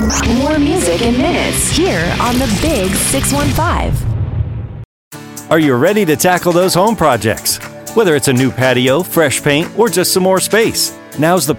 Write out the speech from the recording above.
More music in minutes here on the Big 615. Are you ready to tackle those home projects? Whether it's a new patio, fresh paint, or just some more space, now's the